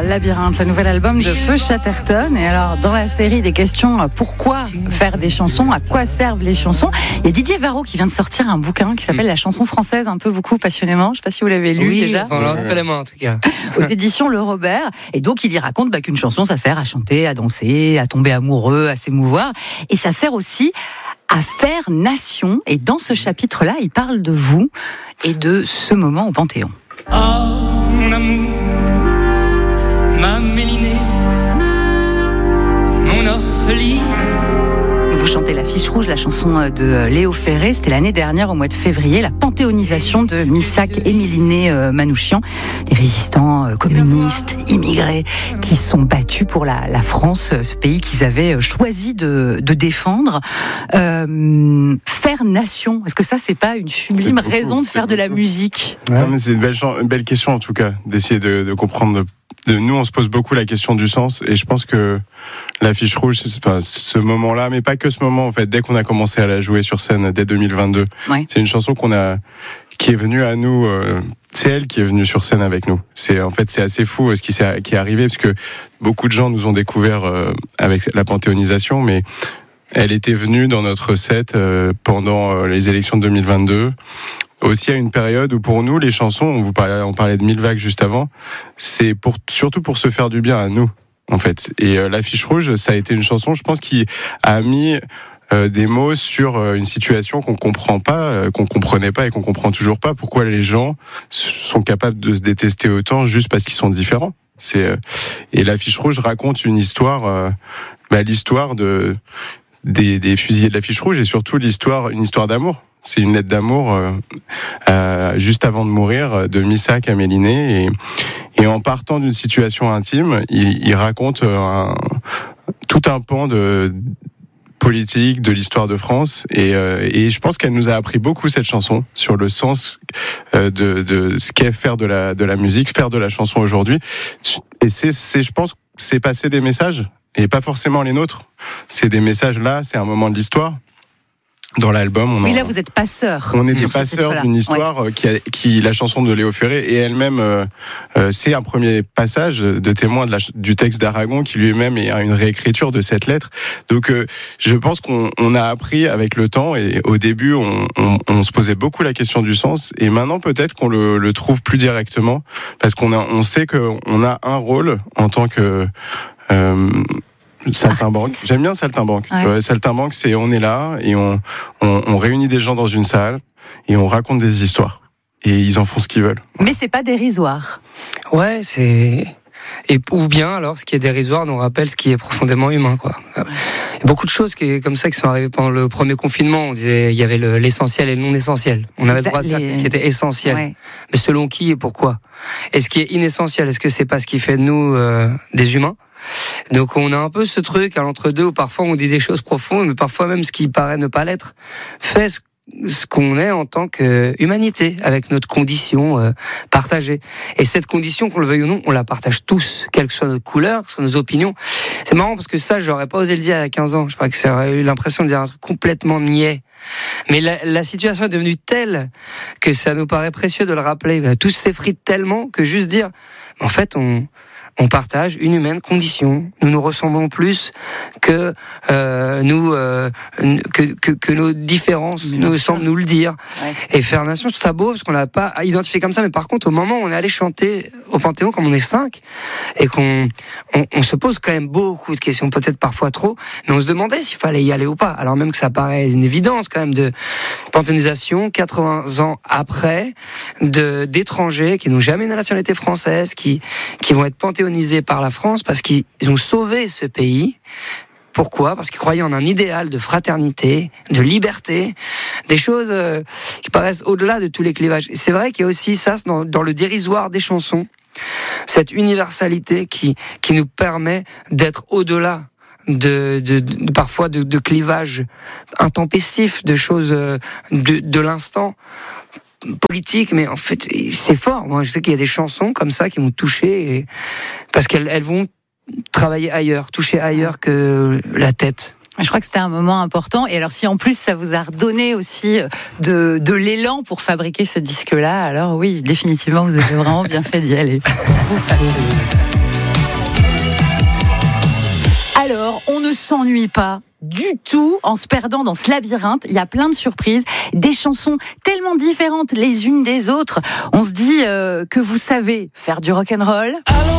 Labyrinthe, le nouvel album de Feu Chatterton. Et alors, dans la série des questions, pourquoi faire des chansons, à quoi servent les chansons, il y a Didier Varro qui vient de sortir un bouquin qui s'appelle La chanson française, un peu beaucoup passionnément. Je ne sais pas si vous l'avez lu déjà. Oui, en tout cas. Aux éditions Le Robert. Et donc, il y raconte qu'une chanson, ça sert à chanter, à danser, à tomber amoureux, à s'émouvoir. Et ça sert aussi à faire nation. Et dans ce chapitre-là, il parle de vous et de ce moment au Panthéon. Ah, mon amour, ma Mélinée, mon orpheline. Vous chantez l'affiche rouge, la chanson de Léo Ferré. C'était l'année dernière, au mois de février, la panthéonisation de Missak et Méliné Manouchian, des résistants communistes, immigrés, qui se sont battus pour la France, ce pays qu'ils avaient choisi de défendre. Faire nation, est-ce que ça, c'est pas une sublime raison de faire de la musique ? Non, mais c'est une belle question, en tout cas, d'essayer de comprendre. Nous, on se pose beaucoup la question du sens, et je pense que l'affiche rouge, ce moment-là, mais pas que ce moment, en fait, dès qu'on a commencé à la jouer sur scène, dès 2022, c'est une chanson qui est venue à nous, c'est elle qui est venue sur scène avec nous. C'est assez fou ce qui est arrivé, parce que beaucoup de gens nous ont découvert avec la panthéonisation, mais elle était venue dans notre set pendant les élections de 2022. Aussi à une période où pour nous les chansons, on parlait de Mille Vagues juste avant, c'est surtout pour se faire du bien à nous en fait. Et l'affiche rouge, ça a été une chanson, je pense, qui a mis des mots sur une situation qu'on comprend pas, qu'on comprenait pas et qu'on comprend toujours pas. Pourquoi les gens sont capables de se détester autant juste parce qu'ils sont différents. Et l'affiche rouge raconte une histoire, l'histoire des fusillés de l'affiche rouge et surtout une histoire d'amour. C'est une lettre d'amour juste avant de mourir de Missak à Méliné, et en partant d'une situation intime, il raconte tout un pan de politique de l'histoire de France, et je pense qu'elle nous a appris beaucoup, cette chanson, sur le sens de ce qu'est faire de la musique, faire de la chanson aujourd'hui. Et je pense que c'est passer des messages, et pas forcément les nôtres. C'est des messages là, c'est un moment de l'histoire. Dans l'album, là vous êtes passeur. On était passeur d'une histoire qui la chanson de Léo Ferré, et elle-même, c'est un premier passage de témoin du texte d'Aragon, qui lui-même est une réécriture de cette lettre. Donc, je pense qu'on a appris avec le temps, et au début, on se posait beaucoup la question du sens, et maintenant peut-être qu'on le trouve plus directement, parce qu'on sait qu'on a un rôle en tant que Saltimbanque. J'aime bien Saltimbanque. Ouais. Saltimbanque, on est là et on réunit des gens dans une salle et on raconte des histoires. Et ils en font ce qu'ils veulent. Mais c'est pas dérisoire. Ouais, ou bien, alors, ce qui est dérisoire nous rappelle ce qui est profondément humain, quoi. Il y a beaucoup de choses qui sont arrivées pendant le premier confinement. On disait, il y avait l'essentiel et le non essentiel. On avait le droit de faire ce qui était essentiel. Ouais. Mais selon qui et pourquoi? Et ce qui est inessentiel, est-ce que c'est pas ce qui fait de nous des humains? Donc on a un peu ce truc à l'entre-deux où parfois on dit des choses profondes, mais parfois même ce qui paraît ne pas l'être fait ce qu'on est en tant qu'humanité, avec notre condition partagée. Et cette condition, qu'on le veuille ou non, on la partage tous, quelle que soit notre couleur, que ce soit nos opinions. C'est marrant parce que ça, j'aurais pas osé le dire il y a 15 ans. Je crois que j'aurais eu l'impression de dire un truc complètement niais. Mais la situation est devenue telle que ça nous paraît précieux de le rappeler. Tous s'effritent tellement que juste dire, en fait, on partage une humaine condition. Nous nous ressemblons plus que que nos différences nous semblent nous le dire. Ouais. Et faire nation, je trouve ça beau parce qu'on l'a pas identifié comme ça. Mais par contre, au moment où on est allé chanter au Panthéon, comme on est 5, et qu'on se pose quand même beaucoup de questions, peut-être parfois trop, mais on se demandait s'il fallait y aller ou pas. Alors même que ça paraît une évidence quand même de panthéonisation, 80 ans après, d'étrangers qui n'ont jamais une nationalité française, qui vont être panthéonisés par la France parce qu'ils ont sauvé ce pays. Pourquoi ? Parce qu'ils croyaient en un idéal de fraternité, de liberté, des choses qui paraissent au-delà de tous les clivages. Et c'est vrai qu'il y a aussi ça dans le dérisoire des chansons, cette universalité qui nous permet d'être au-delà parfois de clivages intempestifs, de choses de l'instant politique, mais en fait c'est fort. Moi je sais qu'il y a des chansons comme ça qui m'ont touché, parce qu'elles vont travailler ailleurs, toucher ailleurs que la tête. Je crois que c'était un moment important. Et alors, si en plus ça vous a redonné aussi de l'élan pour fabriquer ce disque-là, alors oui, définitivement, vous avez vraiment bien fait d'y aller. Alors, on ne s'ennuie pas du tout en se perdant dans ce labyrinthe. Il y a plein de surprises, des chansons tellement différentes les unes des autres. On se dit que vous savez faire du rock'n'roll.